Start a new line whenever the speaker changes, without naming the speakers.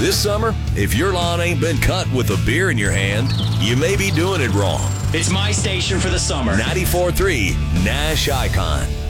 This summer, if your lawn ain't been cut with a beer in your hand, you may be doing it wrong.
It's my station for the summer.
94.3 Nash Icon.